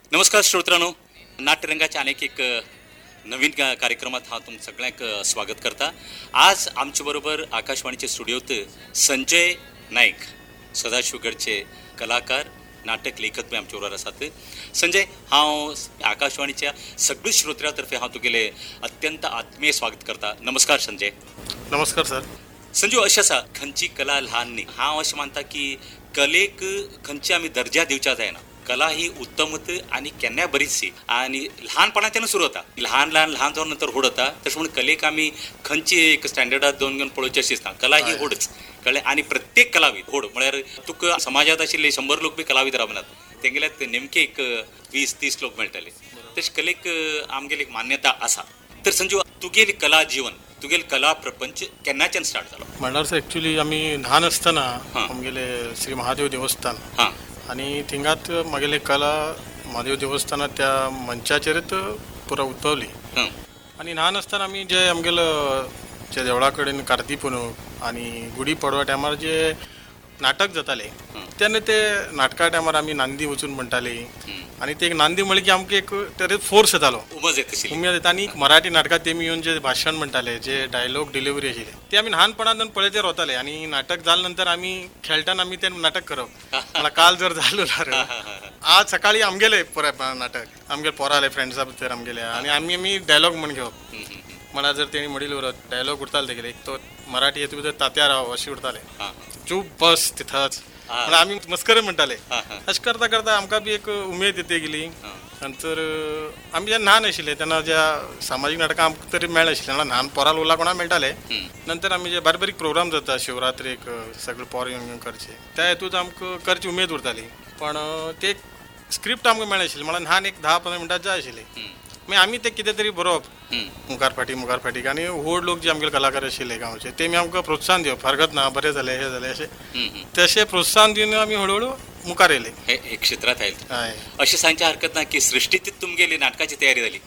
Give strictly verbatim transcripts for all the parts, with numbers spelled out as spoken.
नमस्कार श्रोत्रांनो, नाट्यरंगाच्या अनेक एक नवीन का कार्यक्रमात हा तुम सगळ्यांक स्वागत करता. आज आमच्याबरोबर आकाशवाणीचे स्टुडिओत संजय नाईक, सदाशिवगडचे कलाकार, नाटक लेखक बी आमच्या बरोबर आसात. संजय, हांव आकाशवाणीच्या सगळ्या श्रोत्यांतर्फे हांव तुगेले अत्यंत आत्मीय स्वागत करता. नमस्कार संजय. नमस्कार सर. संजू, अशें आसा खंयची कला ल्हान न्ही. हांव अशें मानता की कलेक खंयची आमी दर्जा दिवच्या जायना. कला ही उत्तमत आणि केन्नाय बरीचशी आणि ल्हानपणाच्यान सुरू जाता. ल्हान ल्हान ल्हान जावन नंतर व्हड जाता. तशें म्हणून कलेक आमी खंयची एक स्टँडर्डात दोन घेवन पळोवचें अशें दिसता. कला ही व्हडच कळ्ळें. आनी प्रत्येक कलावीद व्हड म्हळ्यार तुका समाजात आशिल्ले शंबर लोक बी कलावीद रावनात. तेंगेल्यात नेमके एक वीस तीस लोक मेळटले. तशें कलेक आमगेली एक मान्यता आसा. तर संजू, तुगेली कला जीवन, तुगेल कला प्रपंच केन्नाच्यान स्टार्ट जालो? म्हणल्यार सर एक्चुली आमी ल्हान आसतना आमगेले श्री महादेव देवस्थान हां आणि थिंगात म्हगेली कला महादेव देवस्थानात त्या मंचाचेरच पुरा उद्भवली. आणि ल्हान आसतना आमी जे आमगेलो जे देवळा कडेन कार्ती पुनव आणि गुडी पडवा टायमार जे नाटक जाताले तेन्ना ते नाटका टायमार आमी नांदी वचून म्हणटाली. आणि ते एक नांदी म्हणली की आमकां एक तरी फोर्स येतालो, उमज येता उमेद येता. आणि मराठी नाटकात तेमी येवन जे भाशण म्हणटाले, जे डायलॉग डिलिव्हरी आशिल्ले ते आमी ल्हानपणांतून पळयते रावताले. आणि नाटक जाले नंतर आमी खेळटाना आमी ते नाटक करप. मला काल जर जालो आज सकाळी आमगेले पुराय नाटक आमगेले पोराले फ्रेंड्सा भितर आमगेले आणि आमी आमी डायलॉग म्हण घेवप. मला जर तेणी म्हणिल्ले उरत डायलॉग उरताले तेगेले एक तो मराठी हेतू भितर तात्या राव अशी उरताले, चूप बस तिथंच. आमी मस्करे म्हणटाले. अशें करता करता आमकां बी एक उमेद येते गेली. नंतर आमी जेन्ना ल्हान आशिल्ले तेन्ना ज्या सामाजीक नाटकां आमकां तरी मेळनाशिल्लें, ल्हान पोरां उरला कोणा मेळटाले. नंतर आमी जे बारीक बारीक प्रोग्राम जाता शिवरात्रेक सगळे पोर येवन करचे, त्या हेतूंत आमकां करची उमेद उरताली. पण ते स्क्रिप्ट आमकां मेळनाशिल्ली. म्हळ्यार ल्हान एक धा पंदरा मिनटां जाय आशिल्ली. मागीर आमी ते कितें तरी बरोवप मुखार फाटी मुखार फाटीक. आनी व्हड लोक जे आमगेले कलाकार आशिल्ले गांवचे तेमी आमकां प्रोत्साहन दिवप, हरकत ना, बरें जालें हें जालें अशें. तशें प्रोत्साहन दिवन आमी हळू मुखार येयले. हे क्षेत्रात आयले. हय, अशें सांगच्या हरकत ना की सृष्टीत तुमगेली नाटकाची तयारी जाली.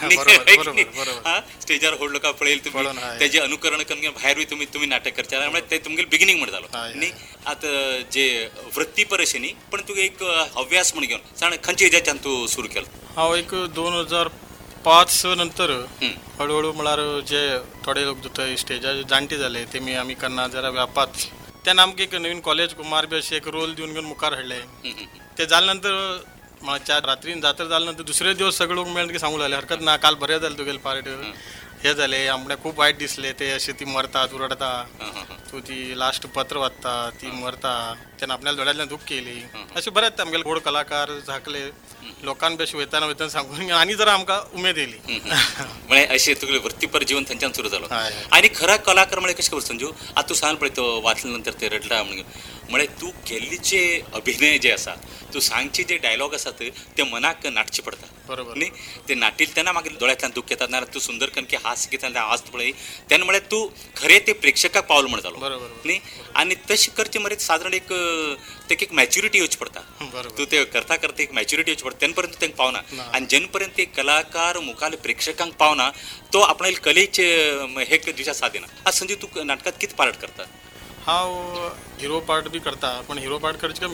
स्टेजार व्हड लोकां पळयली तुमी, तेजें अनुकरण करून भायर तुमी तुमी नाटक करता. त्यामुळे ते तुमगेलें बिगिनींग म्हण जालो न्ही. आतां जे वृत्तीपर अशें न्ही, पण तुका एक हव्यास म्हण घेवन सांग खंयच्या हेज्याच्यान तूं सुरू केलो? हांव एक दोन हजार पांच स नंतर हळूहळू म्हळ्यार जे थोडे लोक थंय स्टेजार जाणटे जाले तेमी आमी करना जरा व्यापात. तेन्ना आमकां एक नवीन कॉलेज कुमार बी अशें एक रोल दिवन घेवन मुखार हाडले. ते जाले नंतर चार रात्रीन जात्रा जाले नंतर दुसरे दिवस सगळे लोक मेळून सांगूंक लागले, हरकत ना, काल बरें जालें तुगेलें पार्ट, हे जालें, आमकां खूब वायट दिसलें ते अशें ती मरतात उरडता, तूं ती लास्ट पत्र वाचता ती मरता, तेन्ना आपल्याला दोळ्यांतल्यान दूख केली. अशें बरेंच आमगेले व्हड कलाकार झाकले लोकांक बी अशें वयताना वयताना सांगून आनी जरा आमकां उमेद येयली. म्हळ्यार अशें तुगेलें वृत्तीपर जीवन थंयच्यान सुरू जालो. आनी खरा कलाकार म्हळ्यार कशें खबर संजू, आतां तूं सांग पळय तो वाचले नंतर ते रडटा म्हणून, म्हळ्यार तूं केल्ले जे अभिनय जे आसा, तूं सांगचे जे डायलॉग आसात ते मनाक नाटचे पडटा. बरोबर न्ही. ते नाटिल तेन्ना मागीर दोळ्यांतल्यान दूख येतात. नाल्यार तूं सुंदर कणकी हास्य घेतल्यान हांसता पळय तेन्ना म्हळ्यार तूं खरें ते प्रेक्षकाक पावलो म्हण जालो. बरोबर न्ही. आनी तशें करचे मरे सादारण एक तेका एक मॅच्युरिटी येवची पडटा. तूं ते करता करता एक मॅच्युरिटी येवची पडटा, तेन्ना पर्यंत तेंका पावना. आनी जेन्ना पर्यंत ते कलाकार मुखाले प्रेक्षकांक पावना तो आपणाले कलेचे हे दिशा सादिना. आज संजय तूं नाटकात कितें पार्ट करता? हांव हिरो पार्ट बी करता, पण हिरो पार्ट करचे